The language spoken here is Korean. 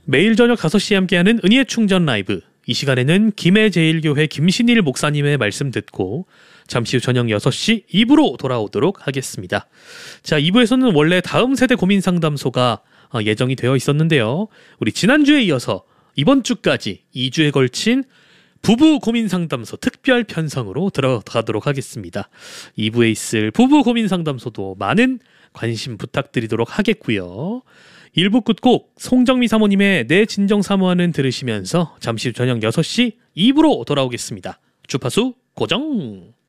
매일 저녁 5시에 함께하는 은희의 충전 라이브. 이 시간에는 김해제일교회 김신일 목사님의 말씀 듣고 잠시 후 저녁 6시 2부로 돌아오도록 하겠습니다. 자, 2부에서는 원래 다음 세대 고민 상담소가 예정이 되어 있었는데요. 우리 지난주에 이어서 이번 주까지 2주에 걸친 부부 고민 상담소 특별 편성으로 들어가도록 하겠습니다. 2부에 있을 부부 고민 상담소도 많은 관심 부탁드리도록 하겠고요. 1부 끝곡 송정미 사모님의 내 진정 사모하는 들으시면서 잠시 후 저녁 6시 2부로 돌아오겠습니다. 주파수 고정!